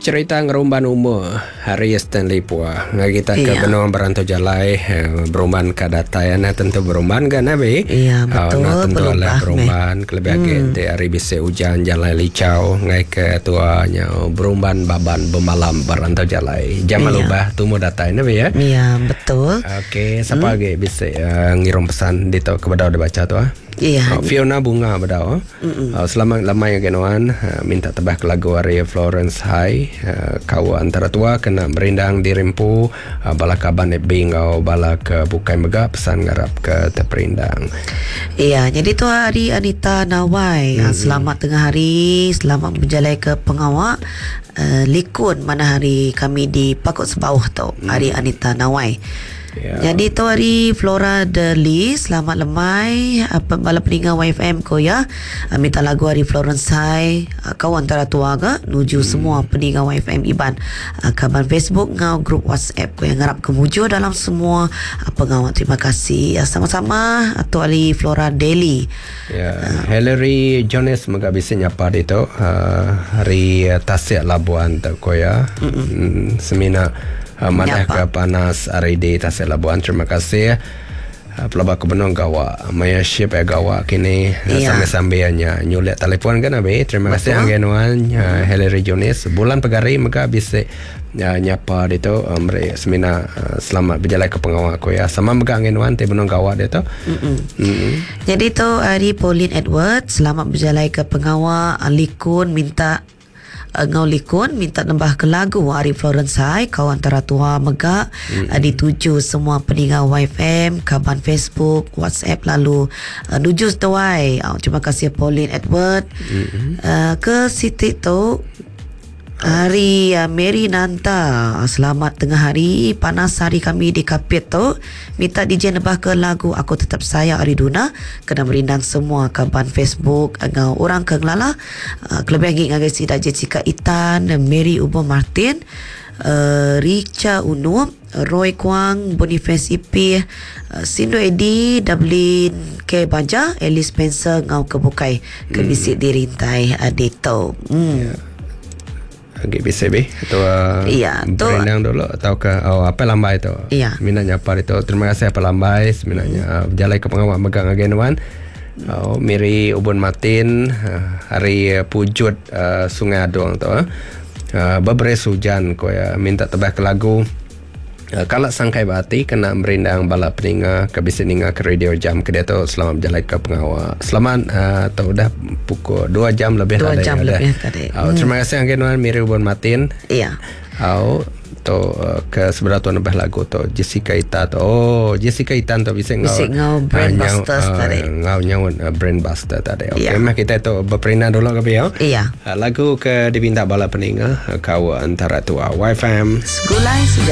cerita ngerumban umur hari Stanley Pua ngagita ke benua berantau jalai berumban kadatayan tentu berumban kan nabi betul tentu oleh berumban kelebih agente hari bisa hujan jalai licau ngai ke tuanya berumban baban bemalam berantau jalai jamal ubah tumu datai nabi ya betul. Okey siapa lagi bisa ngirim pesan di tu kepada udah baca tu Fiona Bunga bedau selamat lamai genuan minta tebah ke lagu hari Florence High kau antara tua kena merindang dirimpu bala kaban bingau bala ke bukai mega pesan ngarap ke terperindang. Jadi tu hari Anita Nawai selamat tengah hari, selamat berjalan ke pengawak Likun mana hari kami di Pakut Sebauh tu hari Anita Nawai. Jadi tu hari Flora Deli selamat lemai bala peningan YFM ko minta lagu hari Florence High kau antara tua ke nuju semua peningan YFM Iban kaban Facebook ngau grup WhatsApp ko yang ngarap kemuju dalam semua pengawal. Terima kasih sama-sama tu hari Flora Deli. Hillary Jones moga bisa nyapa itu hari Tasik Labuan tu ko semina mana ke panas hari di Tasik Labuan. Terima kasih pelabak kebenung gawa maya ship gawa kini sambil-sambilnya nyulik telefon kan abi. Terima kasih anggenuan Hillary Jones bulan pegari maka bisa nyapa itu semina selamat berjalan ke pengawal ko sama mega anggenuan te benung gawa dia tu. Jadi tu hari Pauline Edward selamat berjalan ke pengawal Likun minta ngau Likun minta nambah ke lagu hari Florence High kau antara tua mega dituju semua peninggal YFM kaban Facebook WhatsApp lalu nuju tuai. Terima kasih Pauline Edward. Ke Siti tu hari Mary Nanta selamat tengah hari panas hari kami di Kapit tu minta DJ nebah ke lagu Aku Tetap Sayang Ariduna kena merindang semua kaban Facebook ngau orang ke ngelala kelebih lagi ngagai si Jessica Itan Mary Ubo Martin Richa Unu Roy Kwang Boniface IP Sindo Edi Dublin K Baja Ellie Spencer ngau kebukai ke bisik dirintai adito. Agak bisa atau berendang dulu atau ke apa lambai tu minatnya apa itu. Terima kasih apa lambai minatnya berjalan ke pengawal megang agenuan Miri Ubun Martin hari Pujut Sungai Adong tu beberes hujan ko minta tebah ke lagu kalau sangkai bati kena merindang bala peninga ke bisa ninga ke radio jam ke dia tu selamat berjalan ke pengawal selamat atau dah pukul 2 jam lebih tadi. Terima kasih anggenuan Miri Ubun Martin. To ke sebelah tu nambah lagu tu Jessica Itan tu Jessica Itan tu bisa ngau Brand Busters tadi ngau Brand Buster tadi. Mah kita tu berperindah dulu ke lagu ke dipinta bala peninga kau antara tua YFM Gulai